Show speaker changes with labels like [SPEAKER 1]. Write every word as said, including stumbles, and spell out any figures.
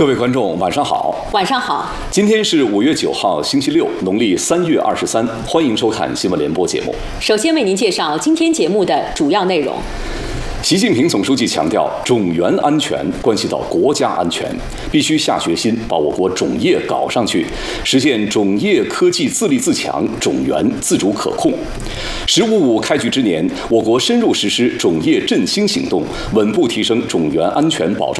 [SPEAKER 1] 各位观众，晚上好。
[SPEAKER 2] 晚上好。
[SPEAKER 1] 今天是五月九号，星期六，农历三月二十三。欢迎收看新闻联播节目。
[SPEAKER 2] 首先为您介绍今天节目的主要内容。
[SPEAKER 1] 习近平总书记强调，种源安全关系到国家安全，必须下决心把我国种业搞上去，实现种业科技自立自强、种源自主可控。十五五开局之年，我国深入实施种业振兴行动，稳步提升种源安全保障